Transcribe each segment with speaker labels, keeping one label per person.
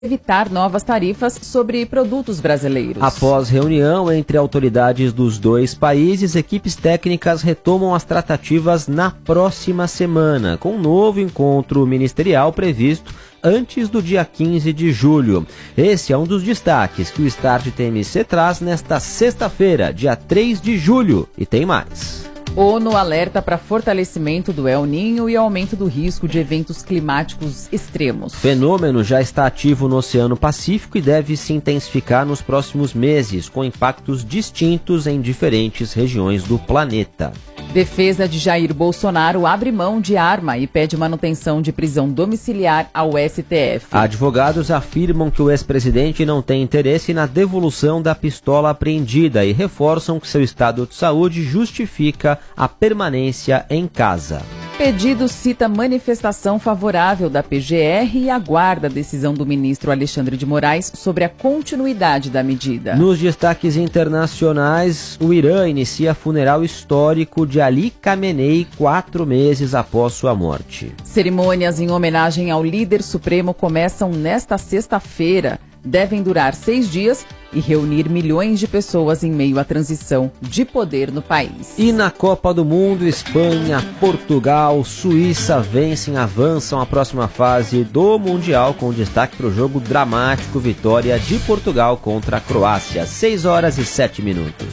Speaker 1: evitar novas tarifas sobre produtos brasileiros.
Speaker 2: Após reunião entre autoridades dos dois países, equipes técnicas retomam as tratativas na próxima semana, com um novo encontro ministerial previsto antes do dia 15 de julho. Esse é um dos destaques que o Start TMC traz nesta sexta-feira, dia 3 de julho. E tem mais.
Speaker 1: ONU alerta para fortalecimento do El Niño e aumento do risco de eventos climáticos extremos.
Speaker 2: O fenômeno já está ativo no Oceano Pacífico e deve se intensificar nos próximos meses, com impactos distintos em diferentes regiões do planeta.
Speaker 1: Defesa de Jair Bolsonaro abre mão de arma e pede manutenção de prisão domiciliar ao STF.
Speaker 2: Advogados afirmam que o ex-presidente não tem interesse na devolução da pistola apreendida e reforçam que seu estado de saúde justifica a permanência em casa.
Speaker 1: Pedido cita manifestação favorável da PGR e aguarda a decisão do ministro Alexandre de Moraes sobre a continuidade da medida.
Speaker 2: Nos destaques internacionais, o Irã inicia funeral histórico de Ali Khamenei 4 meses após sua morte.
Speaker 1: Cerimônias em homenagem ao líder supremo começam nesta sexta-feira. Devem durar 6 dias e reunir milhões de pessoas em meio à transição de poder no país.
Speaker 2: E na Copa do Mundo, Espanha, Portugal, Suíça vencem, avançam à próxima fase do Mundial, com destaque para o jogo dramático, vitória de Portugal contra a Croácia. 6 horas e 7 minutos.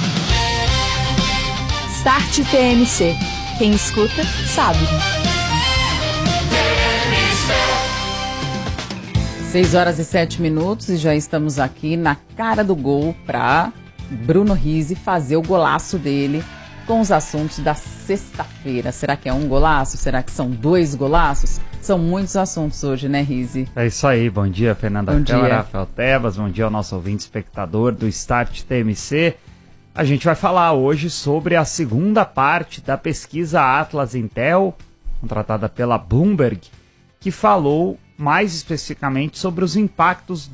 Speaker 3: Start TMC. Quem escuta, sabe.
Speaker 1: 6 horas e 7 minutos e já estamos aqui na cara do gol para Bruno Rizzi fazer o golaço dele com os assuntos da sexta-feira. Será que é um golaço? Será que são 2 golaços? São muitos assuntos hoje, né, Rizzi?
Speaker 4: É isso aí. Bom dia, Fernanda
Speaker 1: Bom
Speaker 4: Câmara,
Speaker 1: dia.
Speaker 4: Rafael Tebas. Bom dia ao nosso ouvinte espectador do Start TMC. A gente vai falar hoje sobre a segunda parte da pesquisa Atlas Intel, contratada pela Bloomberg, que falou mais especificamente sobre os impactos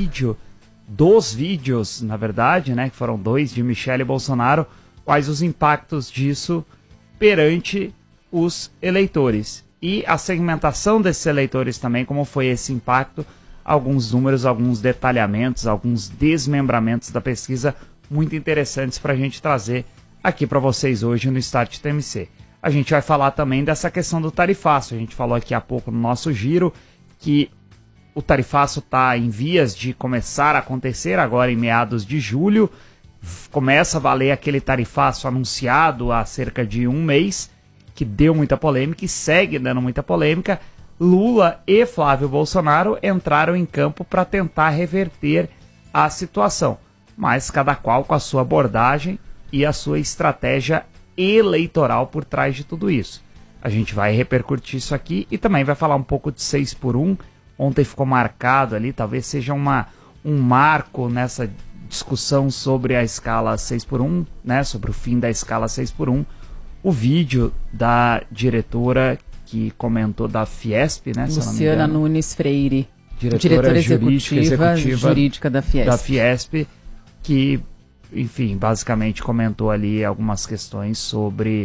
Speaker 4: dos vídeos, na verdade, né, que foram 2 de Michele Bolsonaro, quais os impactos disso perante os eleitores. E a segmentação desses eleitores também, como foi esse impacto, alguns números, alguns detalhamentos, alguns desmembramentos da pesquisa muito interessantes para a gente trazer aqui para vocês hoje no Start TMC. A gente vai falar também dessa questão do tarifaço. A gente falou aqui há pouco no nosso giro que o tarifaço está em vias de começar a acontecer agora em meados de julho. Começa a valer aquele tarifaço anunciado há cerca de 1 mês, que deu muita polêmica e segue dando muita polêmica. Lula e Flávio Bolsonaro entraram em campo para tentar reverter a situação, mas cada qual com a sua abordagem e a sua estratégia eleitoral por trás de tudo isso. A gente vai repercutir isso aqui e também vai falar um pouco de 6x1. Ontem ficou marcado ali, talvez seja um marco nessa discussão sobre a escala 6x1, né, sobre o fim da escala 6x1. O vídeo da diretora que comentou da Fiesp, né,
Speaker 1: Luciana Nunes Freire,
Speaker 4: diretora
Speaker 1: executiva jurídica da Fiesp.
Speaker 4: Da Fiesp, que, enfim, basicamente comentou ali algumas questões sobre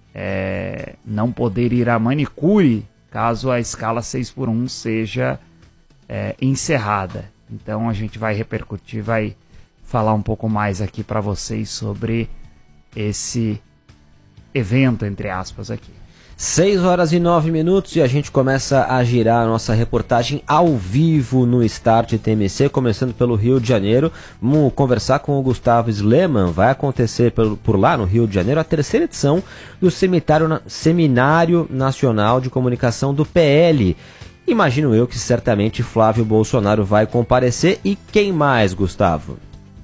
Speaker 4: não poder ir à manicure caso a escala 6x1 seja encerrada. Então a gente vai repercutir, vai falar um pouco mais aqui para vocês sobre esse evento, entre aspas, aqui.
Speaker 2: 6 horas e 9 minutos e a gente começa a girar a nossa reportagem ao vivo no Start TMC, começando pelo Rio de Janeiro. Vamos conversar com o Gustavo Sleman. Vai acontecer por lá no Rio de Janeiro a 3ª edição do Seminário Nacional de Comunicação do PL. Imagino eu que certamente Flávio Bolsonaro vai comparecer. E quem mais, Gustavo?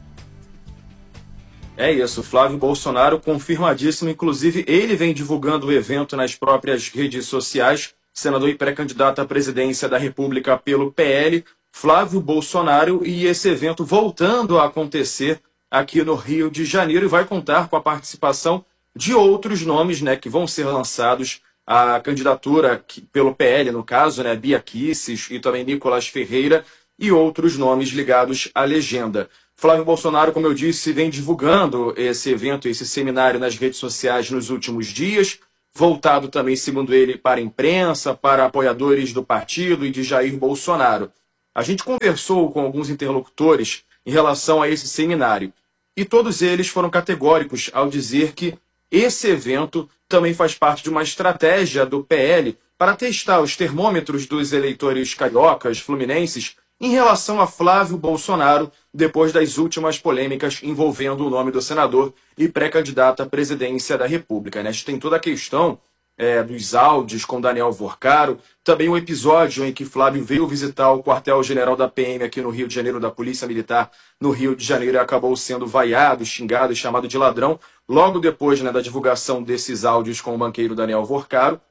Speaker 5: É isso, Flávio Bolsonaro confirmadíssimo, inclusive ele vem divulgando o evento nas próprias redes sociais, senador e pré-candidato à presidência da República pelo PL, Flávio Bolsonaro, e esse evento voltando a acontecer aqui no Rio de Janeiro e vai contar com a participação de outros nomes, né, que vão ser lançados à candidatura pelo PL, no caso, né, Bia Kicis e também Nicolas Ferreira e outros nomes ligados à legenda. Flávio Bolsonaro, como eu disse, vem divulgando esse evento, esse seminário nas redes sociais nos últimos dias, voltado também, segundo ele, para a imprensa, para apoiadores do partido e de Jair Bolsonaro. A gente conversou com alguns interlocutores em relação a esse seminário e todos eles foram categóricos ao dizer que esse evento também faz parte de uma estratégia do PL para testar os termômetros dos eleitores cariocas, fluminenses, em relação a Flávio Bolsonaro, depois das últimas polêmicas envolvendo o nome do senador e pré-candidato à presidência da República. Né? A gente tem toda a questão dos áudios com Daniel Vorcaro, também o episódio em que Flávio veio visitar o quartel-general da PM aqui no Rio de Janeiro, da Polícia Militar no Rio de Janeiro, e acabou sendo vaiado, xingado e chamado de ladrão, logo depois, né, da divulgação desses áudios com o banqueiro Daniel Vorcaro.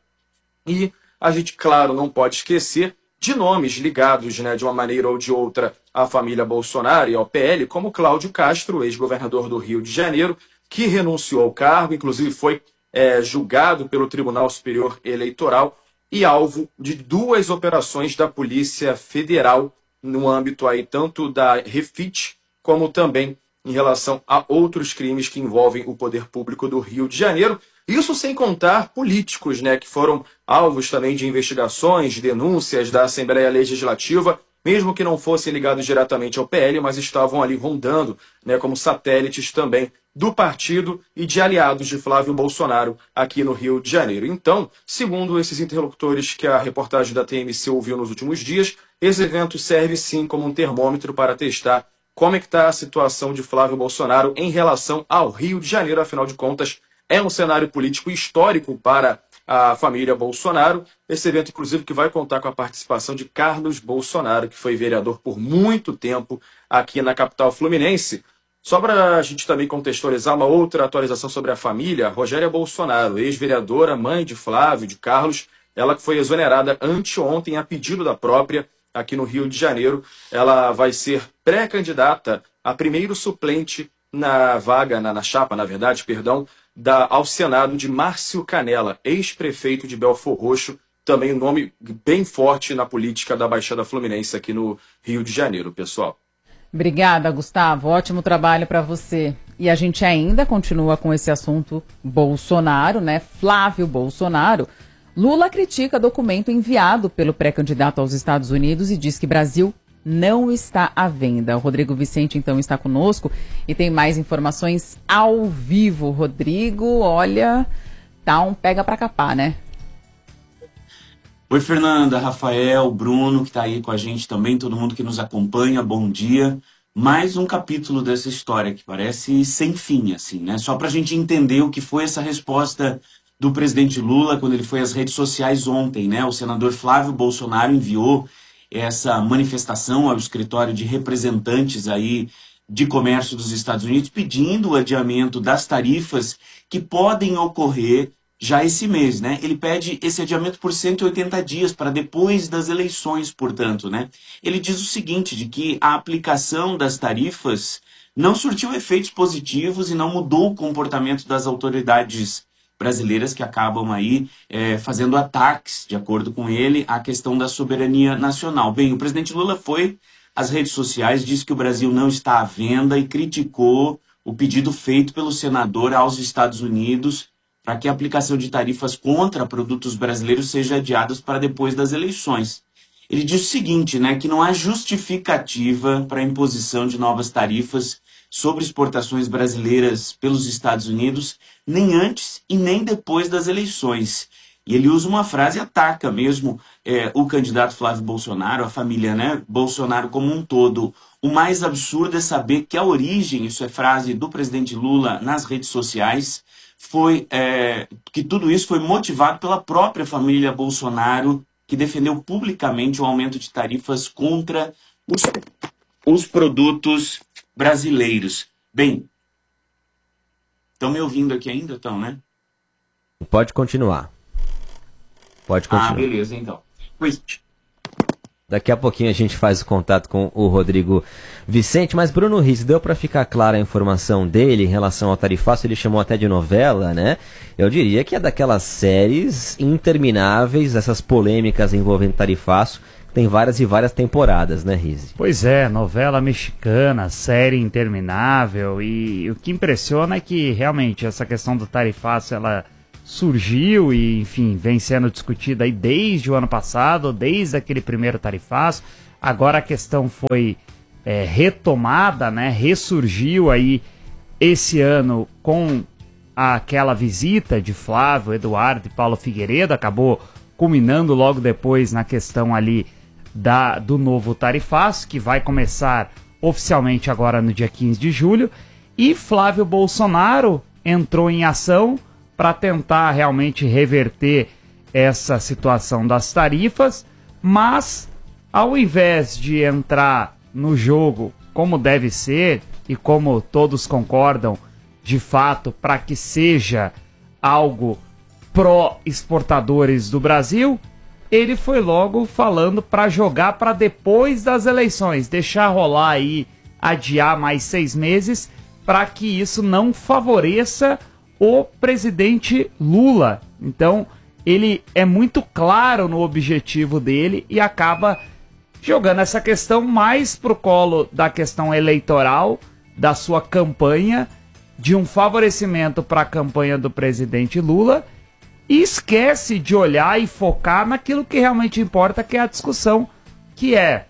Speaker 5: E a gente, claro, não pode esquecer de nomes ligados, né, de uma maneira ou de outra à família Bolsonaro e ao PL, como Cláudio Castro, ex-governador do Rio de Janeiro, que renunciou ao cargo, inclusive foi julgado pelo Tribunal Superior Eleitoral e alvo de 2 operações da Polícia Federal no âmbito aí tanto da Refit como também em relação a outros crimes que envolvem o poder público do Rio de Janeiro. Isso sem contar políticos, né, que foram alvos também de investigações, denúncias da Assembleia Legislativa, mesmo que não fossem ligados diretamente ao PL, mas estavam ali rondando, né, como satélites também do partido e de aliados de Flávio Bolsonaro aqui no Rio de Janeiro. Então, segundo esses interlocutores que a reportagem da TMC ouviu nos últimos dias, esse evento serve sim como um termômetro para testar como é que está a situação de Flávio Bolsonaro em relação ao Rio de Janeiro. Afinal de contas, é um cenário político histórico para a família Bolsonaro. Esse evento, inclusive, que vai contar com a participação de Carlos Bolsonaro, que foi vereador por muito tempo aqui na capital fluminense. Só para a gente também contextualizar uma outra atualização sobre a família, Rogéria Bolsonaro, ex-vereadora, mãe de Flávio, de Carlos, ela que foi exonerada anteontem a pedido da própria aqui no Rio de Janeiro. Ela vai ser pré-candidata a primeiro suplente na vaga, na chapa, na verdade, perdão, ao Senado de Márcio Canela, ex-prefeito de Belfor Roxo, também um nome bem forte na política da Baixada Fluminense aqui no Rio de Janeiro, pessoal.
Speaker 1: Obrigada, Gustavo. Ótimo trabalho para você. E a gente ainda continua com esse assunto Bolsonaro, né? Flávio Bolsonaro. Lula critica documento enviado pelo pré-candidato aos Estados Unidos e diz que Brasil não está à venda. O Rodrigo Vicente, então, está conosco e tem mais informações ao vivo. Rodrigo, olha, tá um pega pra capar, né?
Speaker 6: Oi, Fernanda, Rafael, Bruno, que está aí com a gente também, todo mundo que nos acompanha, bom dia. Mais um capítulo dessa história que parece sem fim, assim, né? Só para a gente entender o que foi essa resposta do presidente Lula quando ele foi às redes sociais ontem, né? O senador Flávio Bolsonaro enviou essa manifestação ao escritório de representantes aí de comércio dos Estados Unidos, pedindo o adiamento das tarifas que podem ocorrer já esse mês, né? Ele pede esse adiamento por 180 dias, para depois das eleições, portanto, né? Ele diz o seguinte, de que a aplicação das tarifas não surtiu efeitos positivos e não mudou o comportamento das autoridades brasileiras que acabam aí fazendo ataques, de acordo com ele, à questão da soberania nacional. Bem, o presidente Lula foi às redes sociais, disse que o Brasil não está à venda e criticou o pedido feito pelo senador aos Estados Unidos para que a aplicação de tarifas contra produtos brasileiros seja adiada para depois das eleições. Ele diz o seguinte, né, que não há justificativa para a imposição de novas tarifas sobre exportações brasileiras pelos Estados Unidos, nem antes e nem depois das eleições. E ele usa uma frase e ataca mesmo o candidato Flávio Bolsonaro, a família, né, Bolsonaro como um todo. O mais absurdo é saber que a origem, isso é frase do presidente Lula nas redes sociais, foi que tudo isso foi motivado pela própria família Bolsonaro, que defendeu publicamente o aumento de tarifas contra os produtos brasileiros. Bem, estão me ouvindo aqui ainda? Estão, né?
Speaker 2: Pode continuar. Pode continuar.
Speaker 6: Ah, beleza, então. Pois...
Speaker 2: Daqui a pouquinho a gente faz o contato com o Rodrigo Vicente, mas Bruno Riz, deu para ficar clara a informação dele em relação ao tarifaço? Ele chamou até de novela, né? Eu diria que é daquelas séries intermináveis, essas polêmicas envolvendo tarifaço, tem várias e várias temporadas, né, Riz?
Speaker 4: Pois é, novela mexicana, série interminável, e o que impressiona é que realmente essa questão do tarifaço, ela surgiu e, enfim, vem sendo discutida aí desde o ano passado, desde aquele primeiro tarifaço. Agora a questão foi retomada, né? Ressurgiu aí esse ano com aquela visita de Flávio, Eduardo e Paulo Figueiredo, acabou culminando logo depois na questão ali do novo tarifaço, que vai começar oficialmente agora no dia 15 de julho, e Flávio Bolsonaro entrou em ação para tentar realmente reverter essa situação das tarifas, mas ao invés de entrar no jogo como deve ser e como todos concordam, de fato, para que seja algo pró-exportadores do Brasil, ele foi logo falando para jogar para depois das eleições, deixar rolar aí, adiar mais 6 meses, para que isso não favoreça o presidente Lula. Então, ele é muito claro no objetivo dele e acaba jogando essa questão mais pro colo da questão eleitoral, da sua campanha, de um favorecimento para a campanha do presidente Lula, e esquece de olhar e focar naquilo que realmente importa, que é a discussão, que é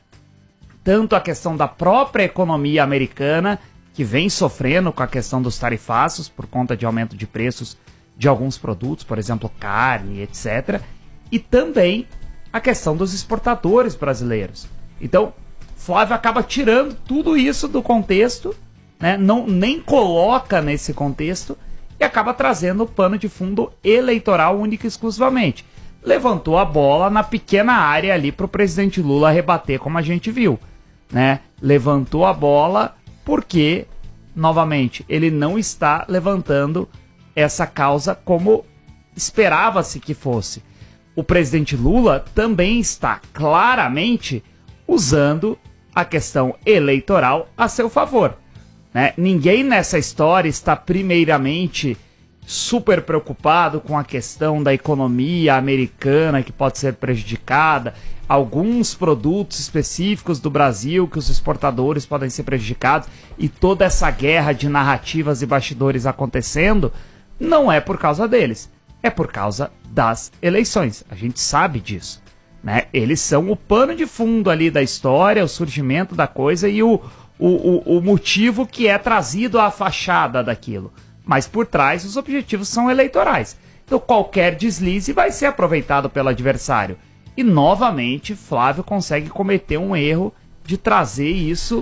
Speaker 4: tanto a questão da própria economia americana, que vem sofrendo com a questão dos tarifaços por conta de aumento de preços de alguns produtos, por exemplo, carne, etc. E também a questão dos exportadores brasileiros. Então, Flávio acaba tirando tudo isso do contexto, né? Nem coloca nesse contexto e acaba trazendo o pano de fundo eleitoral única e exclusivamente. Levantou a bola na pequena área ali para o presidente Lula rebater, como a gente viu, né? Levantou a bola porque, novamente, ele não está levantando essa causa como esperava-se que fosse. O presidente Lula também está claramente usando a questão eleitoral a seu favor, né? Ninguém nessa história está primeiramente super preocupado com a questão da economia americana que pode ser prejudicada, alguns produtos específicos do Brasil que os exportadores podem ser prejudicados, e toda essa guerra de narrativas e bastidores acontecendo. Não é por causa deles, é por causa das eleições. A gente sabe disso, né? Eles são o pano de fundo ali da história, o surgimento da coisa e o motivo que é trazido à fachada daquilo. Mas por trás os objetivos são eleitorais. Então qualquer deslize vai ser aproveitado pelo adversário. E novamente Flávio consegue cometer um erro de trazer isso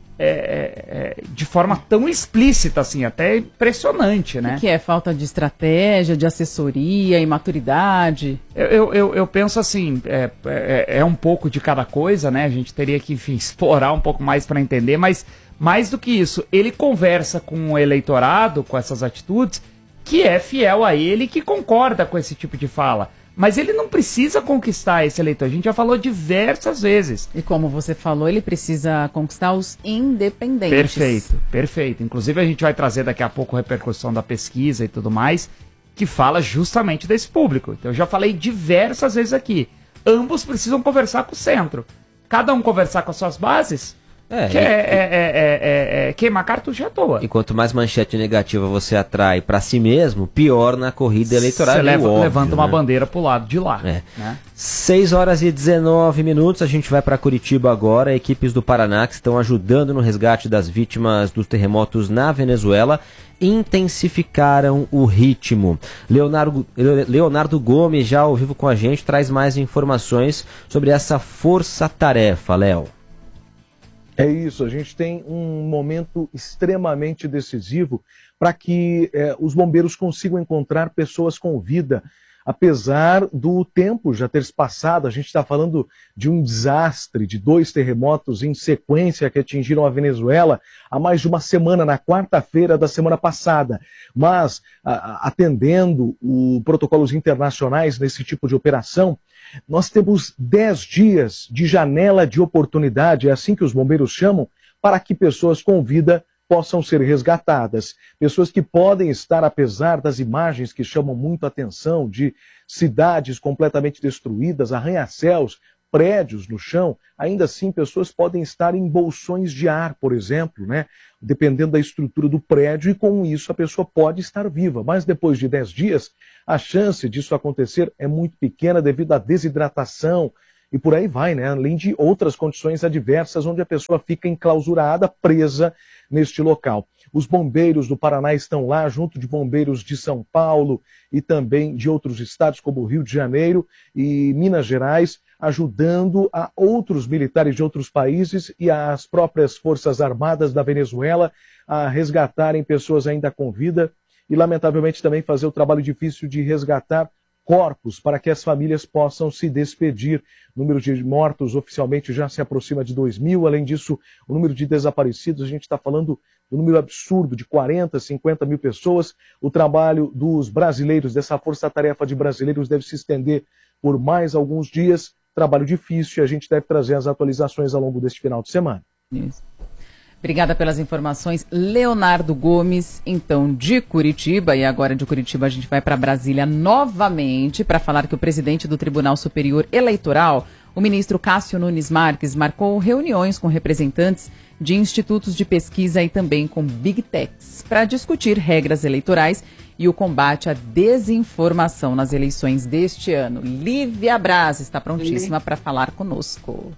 Speaker 4: de forma tão explícita, assim, até impressionante, né?
Speaker 1: O que é falta de estratégia, de assessoria, imaturidade?
Speaker 4: Eu penso assim, é um pouco de cada coisa, né? A gente teria que, enfim, explorar um pouco mais para entender, mas mais do que isso, ele conversa com o eleitorado, com essas atitudes, que é fiel a ele, que concorda com esse tipo de fala. Mas ele não precisa conquistar esse eleitor. A gente já falou diversas vezes.
Speaker 1: E como você falou, ele precisa conquistar os independentes.
Speaker 4: Perfeito. Inclusive a gente vai trazer daqui a pouco a repercussão da pesquisa e tudo mais, que fala justamente desse público. Então eu já falei diversas vezes aqui. Ambos precisam conversar com o centro. Cada um conversar com as suas bases, queimar cartucho à toa.
Speaker 2: E quanto mais manchete negativa você atrai para si mesmo, pior na corrida eleitoral.
Speaker 4: Você levanta uma bandeira pro lado de lá. Né?
Speaker 2: 6 horas e 19 minutos, a gente vai para Curitiba agora. Equipes do Paraná que estão ajudando no resgate das vítimas dos terremotos na Venezuela intensificaram o ritmo. Leonardo Gomes, já ao vivo com a gente, traz mais informações sobre essa força-tarefa, Léo.
Speaker 7: É isso, a gente tem um momento extremamente decisivo para que os bombeiros consigam encontrar pessoas com vida, apesar do tempo já ter se passado. A gente está falando de um desastre, de 2 terremotos em sequência que atingiram a Venezuela há mais de uma semana, na quarta-feira da semana passada. Mas, atendendo os protocolos internacionais nesse tipo de operação, nós temos 10 dias de janela de oportunidade, é assim que os bombeiros chamam, para que pessoas com vida possam ser resgatadas. Pessoas que podem estar, apesar das imagens que chamam muito a atenção, de cidades completamente destruídas, arranha-céus, prédios no chão, ainda assim pessoas podem estar em bolsões de ar, por exemplo, né? Dependendo da estrutura do prédio, e com isso a pessoa pode estar viva. Mas depois de 10 dias, a chance disso acontecer é muito pequena devido à desidratação e por aí vai, né? Além de outras condições adversas onde a pessoa fica enclausurada, presa neste local. Os bombeiros do Paraná estão lá, junto de bombeiros de São Paulo e também de outros estados, como Rio de Janeiro e Minas Gerais, ajudando a outros militares de outros países e as próprias Forças Armadas da Venezuela a resgatarem pessoas ainda com vida e, lamentavelmente, também fazer o trabalho difícil de resgatar corpos para que as famílias possam se despedir. O número de mortos oficialmente já se aproxima de 2.000. Além disso, o número de desaparecidos, a gente está falando do número absurdo de 40, 50 mil pessoas. O trabalho dos brasileiros, dessa força-tarefa de brasileiros, deve se estender por mais alguns dias. Trabalho difícil e a gente deve trazer as atualizações ao longo deste final de semana.
Speaker 1: Isso. Obrigada pelas informações, Leonardo Gomes, então de Curitiba, e agora de Curitiba a gente vai para Brasília novamente para falar que o presidente do Tribunal Superior Eleitoral, o ministro Cássio Nunes Marques, marcou reuniões com representantes de institutos de pesquisa e também com Big Techs para discutir regras eleitorais e o combate à desinformação nas eleições deste ano. Lívia Braz está prontíssima para falar conosco.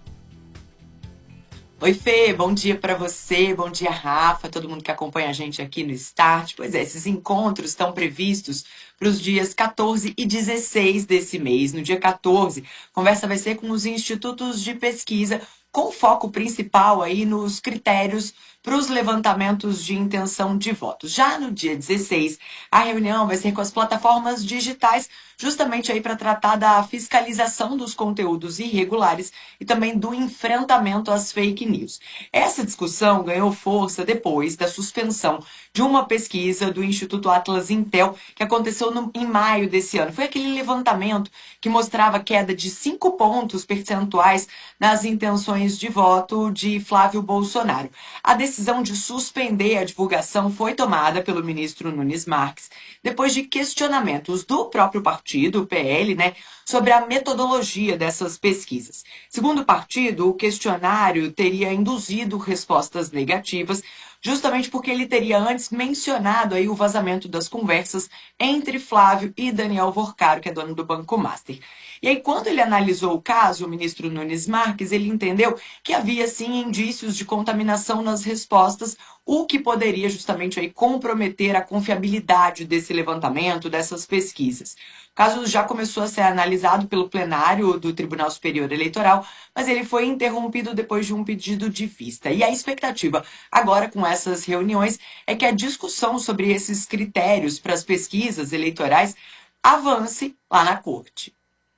Speaker 8: Oi, Fê, bom dia para você, bom dia, Rafa, todo mundo que acompanha a gente aqui no Start. Pois é, esses encontros estão previstos para os dias 14 e 16 desse mês. No dia 14, a conversa vai ser com os institutos de pesquisa, com foco principal aí nos critérios para os levantamentos de intenção de votos. Já no dia 16, a reunião vai ser com as plataformas digitais, justamente aí para tratar da fiscalização dos conteúdos irregulares e também do enfrentamento às fake news. Essa discussão ganhou força depois da suspensão de uma pesquisa do Instituto Atlas Intel, que aconteceu em maio desse ano. Foi aquele levantamento que mostrava queda de 5 pontos percentuais nas intenções de voto de Flávio Bolsonaro. A decisão de suspender a divulgação foi tomada pelo ministro Nunes Marques, depois de questionamentos do próprio partido, o PL, sobre a metodologia dessas pesquisas. Segundo o partido, o questionário teria induzido respostas negativas, justamente porque ele teria antes mencionado aí o vazamento das conversas entre Flávio e Daniel Vorcaro, que é dono do Banco Master. E aí, quando ele analisou o caso, o ministro Nunes Marques, ele entendeu que havia, sim, indícios de contaminação nas respostas, o que poderia justamente aí comprometer a confiabilidade desse levantamento, dessas pesquisas. O caso já começou a ser analisado pelo plenário do Tribunal Superior Eleitoral, mas ele foi interrompido depois de um pedido de vista. E a expectativa agora com essas reuniões é que a discussão sobre esses critérios para as pesquisas eleitorais avance lá na Corte.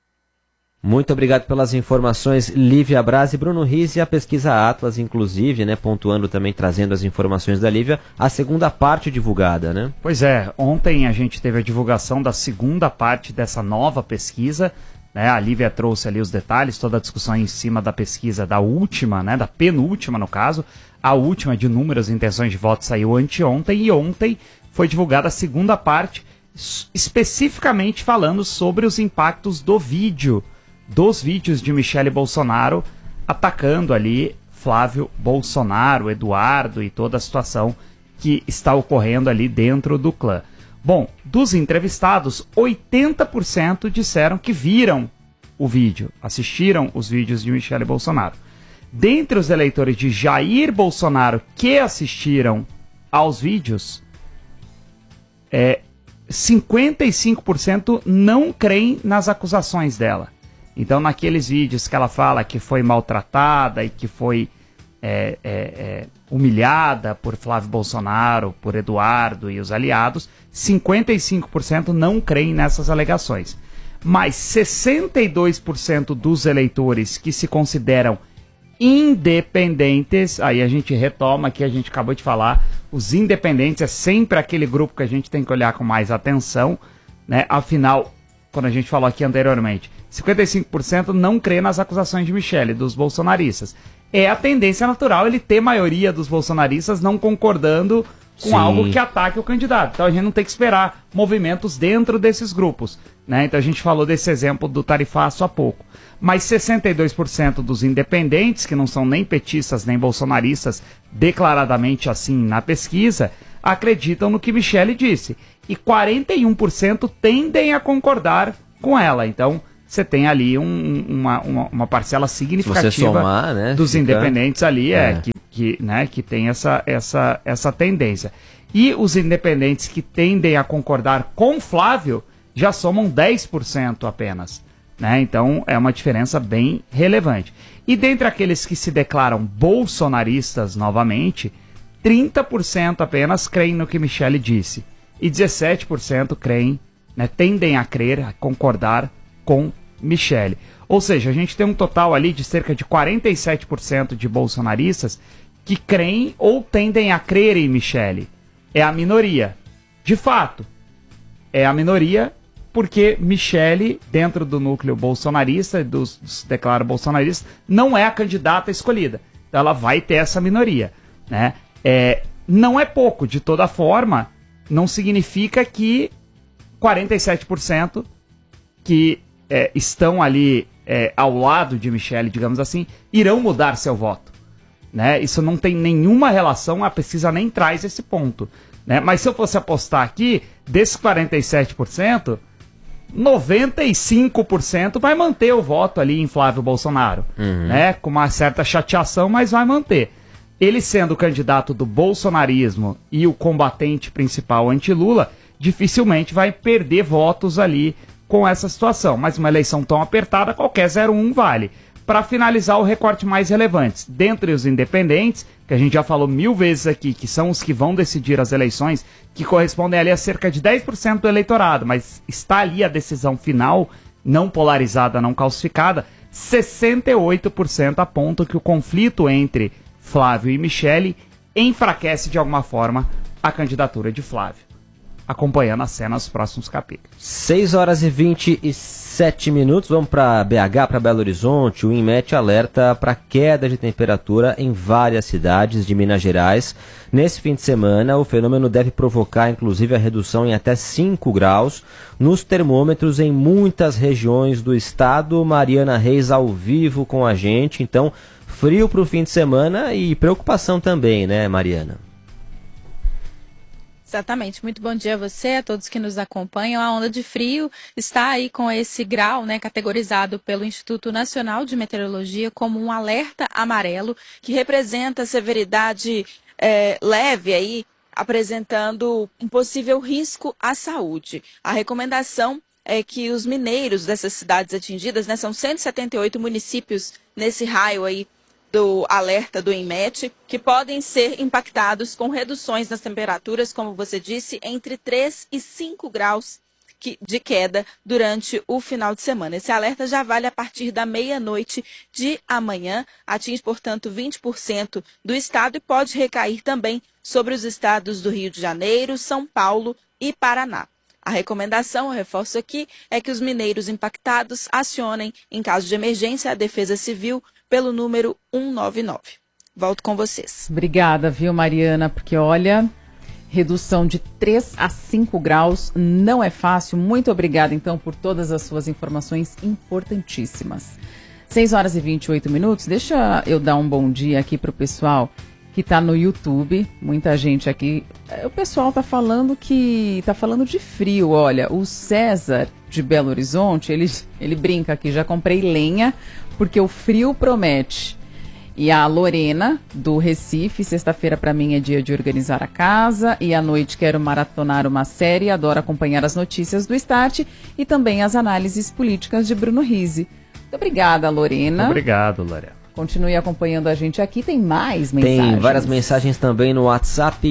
Speaker 2: Muito obrigado pelas informações, Lívia Braz e Bruno Riz, e a pesquisa Atlas, inclusive, pontuando também, trazendo as informações da Lívia, a segunda parte divulgada, né?
Speaker 4: Pois é, ontem a gente teve a divulgação da segunda parte dessa nova pesquisa, A Lívia trouxe ali os detalhes, toda a discussão em cima da pesquisa da última, da penúltima no caso, a última de números e intenções de voto saiu anteontem, e ontem foi divulgada a segunda parte, especificamente falando sobre os impactos dos vídeos de Michele Bolsonaro atacando ali Flávio Bolsonaro, Eduardo e toda a situação que está ocorrendo ali dentro do clã. Bom, dos entrevistados, 80% disseram que viram o vídeo, assistiram os vídeos de Michele Bolsonaro. Dentre os eleitores de Jair Bolsonaro que assistiram aos vídeos, 55% não creem nas acusações dela. Então, naqueles vídeos que ela fala que foi maltratada e que foi humilhada por Flávio Bolsonaro, por Eduardo e os aliados, 55% não creem nessas alegações. Mas 62% dos eleitores que se consideram independentes, aí a gente retoma que a gente acabou de falar, os independentes é sempre aquele grupo que a gente tem que olhar com mais atenção, Afinal, quando a gente falou aqui anteriormente, 55% não crê nas acusações de Michele, dos bolsonaristas. É a tendência natural ele ter maioria dos bolsonaristas não concordando com algo que ataque o candidato. Então a gente não tem que esperar movimentos dentro desses grupos. Então a gente falou desse exemplo do tarifaço há pouco. Mas 62% dos independentes, que não são nem petistas nem bolsonaristas, declaradamente assim na pesquisa, acreditam no que Michele disse. E 41% tendem a concordar com ela. Então você tem ali uma parcela significativa
Speaker 2: Se você somar, né,
Speaker 4: dos independentes ali, que tem essa tendência. E os independentes que tendem a concordar com Flávio já somam 10% apenas. Né? Então é uma diferença bem relevante. E dentre aqueles que se declaram bolsonaristas novamente, 30% apenas creem no que Michele disse. E 17% creem, né, tendem a crer, a concordar com Michele. Ou seja, a gente tem um total ali de cerca de 47% de bolsonaristas que creem ou tendem a crer em Michele. É a minoria. De fato, é a minoria porque Michele, dentro do núcleo bolsonarista, dos se declara bolsonaristas, não é a candidata escolhida. Então ela vai ter essa minoria. Né? Não é pouco, de toda forma, não significa que 47% que estão ali ao lado de Michele, digamos assim, irão mudar seu voto. Né? Isso não tem nenhuma relação, a pesquisa nem traz esse ponto. Né? Mas se eu fosse apostar aqui, desses 47%, 95% vai manter o voto ali em Flávio Bolsonaro. Né? Com uma certa chateação, mas vai manter. Ele sendo o candidato do bolsonarismo e o combatente principal anti-Lula, dificilmente vai perder votos ali com essa situação. Mas uma eleição tão apertada, qualquer 0,1 vale. Para finalizar, o recorte mais relevante. Dentre os independentes, que a gente já falou 1000 vezes aqui, que são os que vão decidir as eleições, que correspondem ali a cerca de 10% do eleitorado, mas está ali a decisão final, não polarizada, não calcificada, 68% apontam que o conflito entre Flávio e Michele enfraquece de alguma forma a candidatura de Flávio. Acompanhando a cena nos próximos capítulos.
Speaker 2: 6h27, vamos para BH, para Belo Horizonte. O INMET alerta para queda de temperatura em várias cidades de Minas Gerais. Nesse fim de semana, o fenômeno deve provocar, inclusive, a redução em até 5 graus nos termômetros em muitas regiões do estado. Mariana Reis ao vivo com a gente. Então, frio para o fim de semana e preocupação também, né, Mariana?
Speaker 3: Exatamente. Muito bom dia a você, a todos que nos acompanham. A onda de frio está aí com esse grau, né, categorizado pelo Instituto Nacional de Meteorologia como um alerta amarelo, que representa severidade leve aí, apresentando um possível risco à saúde. A recomendação é que os mineiros dessas cidades atingidas, né, são 178 municípios nesse raio aí do alerta do INMET, que podem ser impactados com reduções nas temperaturas, como você disse, entre 3 e 5 graus de queda durante o final de semana. Esse alerta já vale a partir da meia-noite de amanhã, atinge, portanto, 20% do estado e pode recair também sobre os estados do Rio de Janeiro, São Paulo e Paraná. A recomendação, eu reforço aqui, é que os mineiros impactados acionem, em caso de emergência, a Defesa Civil pelo número 199. Volto com vocês.
Speaker 1: Obrigada, viu, Mariana? Porque, olha, redução de 3 a 5 graus não é fácil. Muito obrigada, então, por todas as suas informações importantíssimas. 6h28. Deixa eu dar um bom dia aqui para o pessoal que está no YouTube. Muita gente aqui. O pessoal está falando de frio. Olha, o César de Belo Horizonte, ele brinca aqui, já comprei lenha porque o frio promete. E a Lorena, do Recife, sexta-feira para mim é dia de organizar a casa e à noite quero maratonar uma série, adoro acompanhar as notícias do Start e também as análises políticas de Bruno Rizzi. Muito obrada, Lorena.
Speaker 4: Obrigado, Lorena.
Speaker 1: Continue acompanhando a gente aqui, tem mais mensagens.
Speaker 2: Tem várias mensagens também no WhatsApp,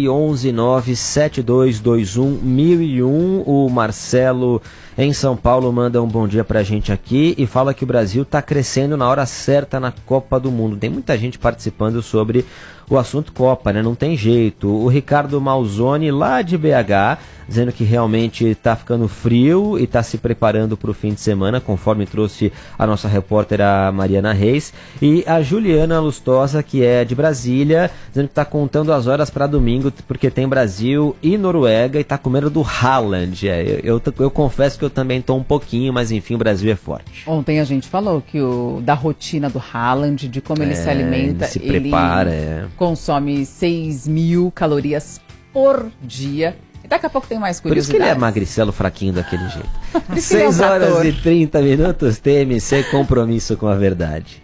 Speaker 2: 11972211001. O Marcelo, em São Paulo, manda um bom dia pra gente aqui e fala que o Brasil tá crescendo na hora certa na Copa do Mundo. Tem muita gente participando sobre o assunto Copa, né? Não tem jeito. O Ricardo Malzoni, lá de BH, dizendo que realmente tá ficando frio e tá se preparando pro fim de semana, conforme trouxe a nossa repórter, a Mariana Reis. E a Juliana Lustosa, que é de Brasília, dizendo que tá contando as horas para domingo, porque tem Brasil e Noruega e tá com medo do Haaland. Eu confesso que eu também tô um pouquinho, mas enfim, o Brasil é forte.
Speaker 1: Ontem a gente falou que da rotina do Haaland, de como ele se alimenta,
Speaker 2: ele se prepara,
Speaker 1: consome 6.000 calorias por dia. Daqui a pouco tem mais
Speaker 2: Por isso
Speaker 1: curiosidades.
Speaker 2: que ele é magricelo fraquinho daquele jeito.
Speaker 1: Por isso que ele é um
Speaker 2: 6 horas
Speaker 1: trator.
Speaker 2: e 30 minutos, TMC, compromisso com a verdade.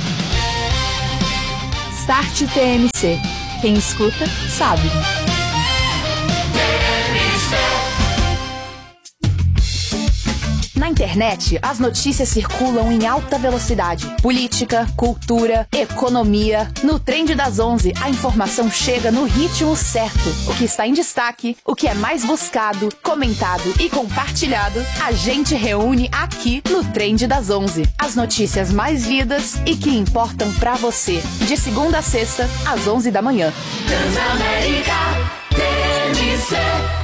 Speaker 9: Start TMC. Quem escuta, sabe. Na internet, as notícias circulam em alta velocidade. Política, cultura, economia. No Trend das 11, a informação chega no ritmo certo. O que está em destaque, o que é mais buscado, comentado e compartilhado, a gente reúne aqui no Trend das 11. As notícias mais lidas e que importam pra você. De segunda a sexta, às 11 da manhã. Transamérica TMC.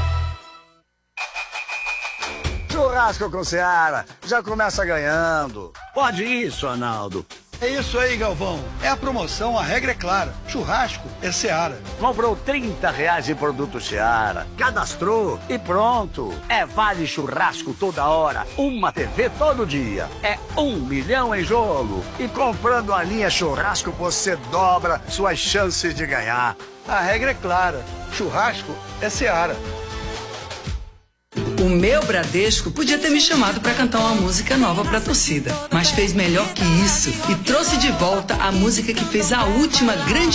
Speaker 10: Churrasco com Seara, já começa ganhando.
Speaker 11: Pode isso, Arnaldo. É isso aí, Galvão. É a promoção, a regra é clara. Churrasco é Seara.
Speaker 10: Comprou R$30 de produto Seara, cadastrou e pronto. É vale churrasco toda hora, uma TV todo dia. É 1 milhão em jogo. E comprando a linha churrasco, você dobra suas chances de ganhar.
Speaker 11: A regra é clara. Churrasco é Seara.
Speaker 12: O meu Bradesco podia ter me chamado para cantar uma música nova para a torcida, mas fez melhor que isso e trouxe de volta a música que fez a última grande